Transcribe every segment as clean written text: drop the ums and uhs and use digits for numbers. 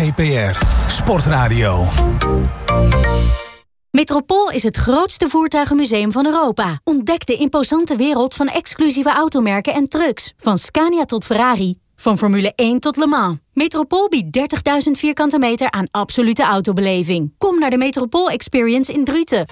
GPR Sportradio. Metropool is het grootste voertuigenmuseum van Europa. Ontdek de imposante wereld van exclusieve automerken en trucks. Van Scania tot Ferrari. Van Formule 1 tot Le Mans. Metropool biedt 30.000 vierkante meter aan absolute autobeleving. Kom naar de Metropool Experience in Druten.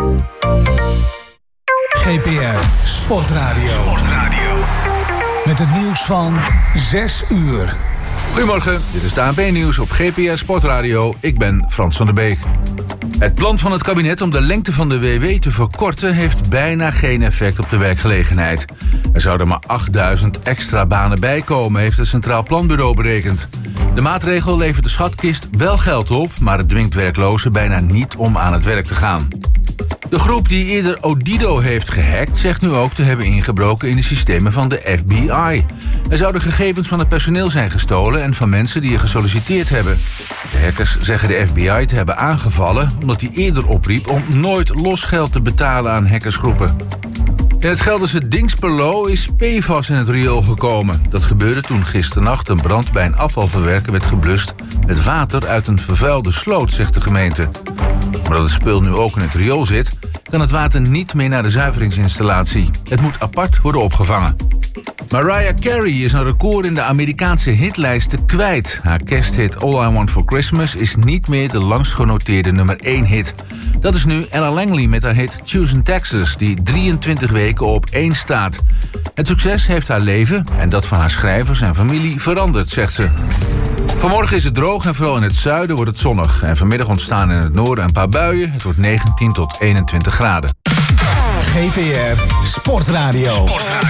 GPR Sportradio. Met het nieuws van 6 uur. Goedemorgen, dit is het ANP-nieuws op GPR Sportradio. Ik ben Frans van der Beek. Het plan van het kabinet om de lengte van de WW te verkorten heeft bijna geen effect op de werkgelegenheid. Er zouden maar 8000 extra banen bijkomen, heeft het Centraal Planbureau berekend. De maatregel levert de schatkist wel geld op, maar het dwingt werklozen bijna niet om aan het werk te gaan. De groep die eerder Odido heeft gehackt zegt nu ook te hebben ingebroken in de systemen van de FBI. Er zouden gegevens van het personeel zijn gestolen en van mensen die er gesolliciteerd hebben. De hackers zeggen de FBI te hebben aangevallen omdat hij eerder opriep om nooit losgeld te betalen aan hackersgroepen. In het Gelderse Dingsperlo is PFAS in het riool gekomen. Dat gebeurde toen gisternacht een brand bij een afvalverwerker werd geblust met water uit een vervuilde sloot, zegt de gemeente. Maar dat het spul nu ook in het riool zit, kan het water niet meer naar de zuiveringsinstallatie. Het moet apart worden opgevangen. Mariah Carey is een record in de Amerikaanse hitlijsten kwijt. Haar kersthit All I Want For Christmas is niet meer de langst genoteerde nummer 1 hit. Dat is nu Ella Langley met haar hit Choosing Texas, die 23 weken op 1 staat. Het succes heeft haar leven en dat van haar schrijvers en familie veranderd, zegt ze. Vanmorgen is het droog en vooral in het zuiden wordt het zonnig. En vanmiddag ontstaan in het noorden een paar buien. Het wordt 19 tot 21 graden. GPR Sportradio.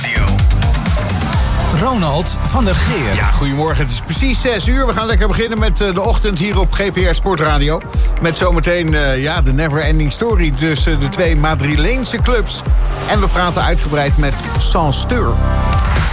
Ronald van der Geer. Ja, goedemorgen. Het is precies 6 uur. We gaan lekker beginnen met de ochtend hier op GPR Sportradio. Met zometeen de never-ending story tussen de twee Madrileense clubs. En we praten uitgebreid met Sansteur.